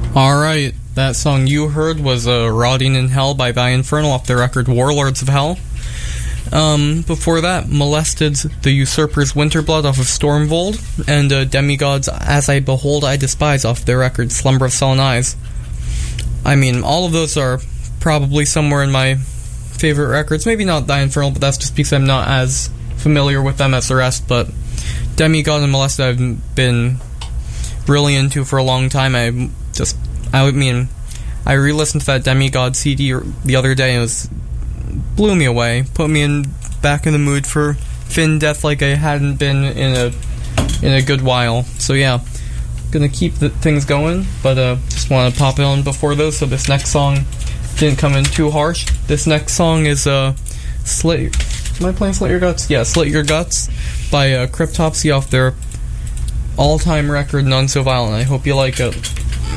Alright, that song you heard was Rotting in Hell by Die Infernal off the record Warlords of Hell. Before that, Molested the Usurper's Winterblood off of Stormvold, and Demigods As I Behold I Despise off their record Slumber of Sullen Eyes. I mean, all of those are probably somewhere in my favorite records. Maybe not Die Infernal, but that's just because I'm not as familiar with them as the rest. But Demigod and Molested I've been really into for a long time. I re-listened to that Demigod CD the other day, and it blew me away. Put me back in the mood for Finn Death like I hadn't been in a good while. So yeah, gonna keep things going, but just want to pop it on before those. So this next song didn't come in too harsh. This next song is Slit. Am I playing Slit Your Guts? Yeah, Slit Your Guts by Cryptopsy off their all-time record None So Violent. I hope you like it.